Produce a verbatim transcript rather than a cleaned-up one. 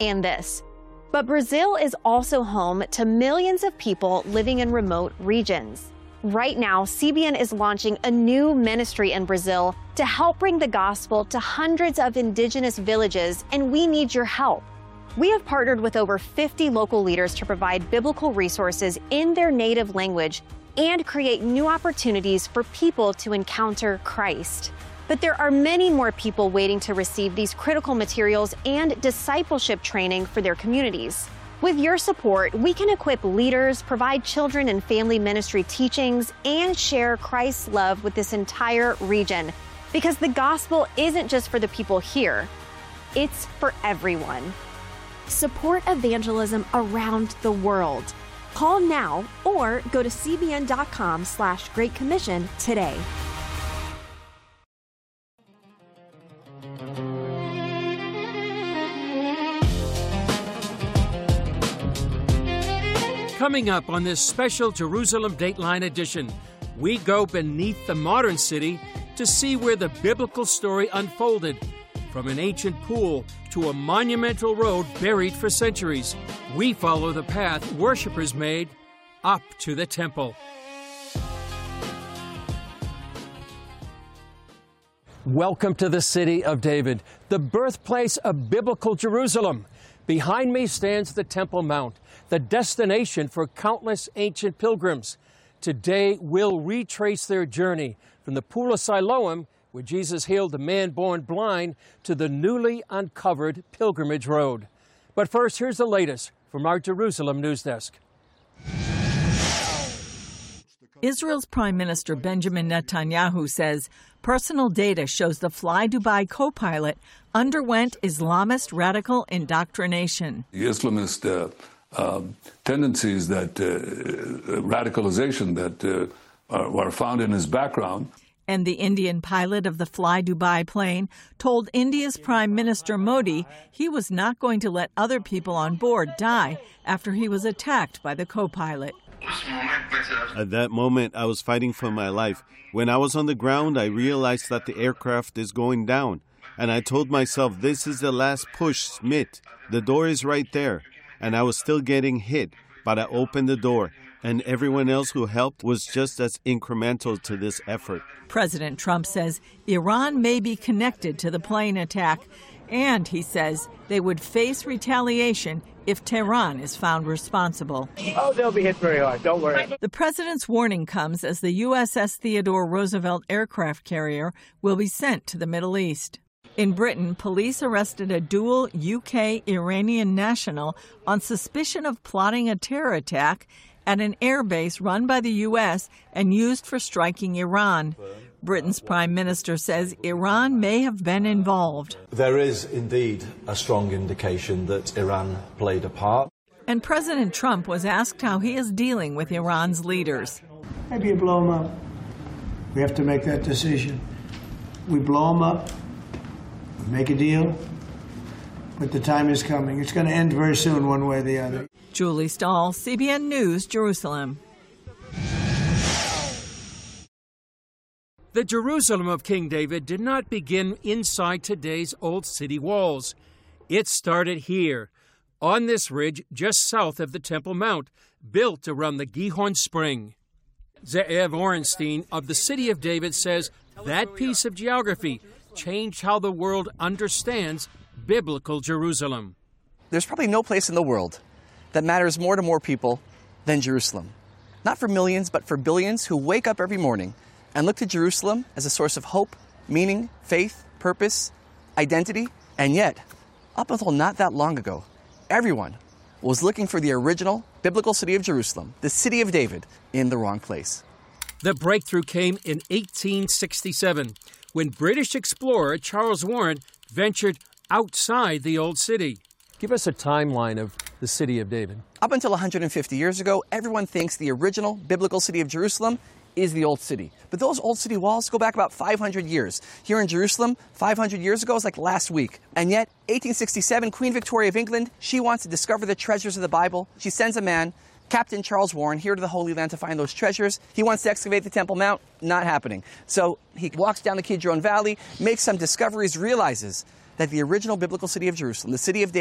and this. But Brazil is also home to millions of people living in remote regions. Right now, C B N is launching a new ministry in Brazil to help bring the gospel to hundreds of indigenous villages, and we need your help. We have partnered with over fifty local leaders to provide biblical resources in their native language and create new opportunities for people to encounter Christ. But there are many more people waiting to receive these critical materials and discipleship training for their communities. With your support, we can equip leaders, provide children and family ministry teachings, and share Christ's love with this entire region. Because the gospel isn't just for the people here, it's for everyone. Support evangelism around the world. Call now or go to cbn.com slash Great Commission today. Coming up on this special Jerusalem Dateline edition, we go beneath the modern city to see where the biblical story unfolded. From an ancient pool to a monumental road buried for centuries, we follow the path worshipers made up to the temple. Welcome to the city of David, the birthplace of biblical Jerusalem. Behind me stands the Temple Mount, the destination for countless ancient pilgrims. Today, we'll retrace their journey from the Pool of Siloam, where Jesus healed the man born blind, to the newly uncovered Pilgrimage Road. But first, here's the latest from our Jerusalem news desk. Israel's Prime Minister Benjamin Netanyahu says personal data shows the Fly Dubai co-pilot underwent Islamist radical indoctrination. The Islamist uh, uh, tendencies that uh, radicalization that uh, are, are found in his background. And the Indian pilot of the Fly Dubai plane told India's Prime Minister Modi he was not going to let other people on board die after he was attacked by the co-pilot. At that moment, I was fighting for my life. When I was on the ground, I realized that the aircraft is going down. And I told myself, this is the last push, Smith. The door is right there. And I was still getting hit, but I opened the door. And everyone else who helped was just as incremental to this effort. President Trump says Iran may be connected to the plane attack. And he says they would face retaliation if Tehran is found responsible. Oh, they'll be hit very hard. Don't worry. The president's warning comes as the U S S Theodore Roosevelt aircraft carrier will be sent to the Middle East. In Britain, police arrested a dual U K-Iranian national on suspicion of plotting a terror attack at an airbase run by the U S and used for striking Iran. Britain's Prime Minister says Iran may have been involved. There is indeed a strong indication that Iran played a part. And President Trump was asked how he is dealing with Iran's leaders. Maybe you blow them up. We have to make that decision. We blow them up, we make a deal, but the time is coming. It's going to end very soon, one way or the other. Julie Stahl, C B N News, Jerusalem. The Jerusalem of King David did not begin inside today's old city walls. It started here, on this ridge just south of the Temple Mount, built around the Gihon Spring. Ze'ev Orenstein of the City of David says that piece of geography changed how the world understands biblical Jerusalem. There's probably no place in the world that matters more to more people than Jerusalem. Not for millions, but for billions who wake up every morning and look to Jerusalem as a source of hope, meaning, faith, purpose, identity. And yet, up until not that long ago, everyone was looking for the original biblical city of Jerusalem, the city of David, in the wrong place. The breakthrough came in eighteen sixty-seven, when British explorer Charles Warren ventured outside the old city. Give us a timeline of the city of David. Up until one hundred fifty years ago, everyone thinks the original biblical city of Jerusalem is the old city. But those old city walls go back about five hundred years. Here in Jerusalem, five hundred years ago is like last week. And yet, eighteen sixty-seven, Queen Victoria of England, she wants to discover the treasures of the Bible. She sends a man, Captain Charles Warren, here to the Holy Land to find those treasures. He wants to excavate the Temple Mount. Not happening. So he walks down the Kidron Valley, makes some discoveries, realizes that the original biblical city of Jerusalem, the city of David,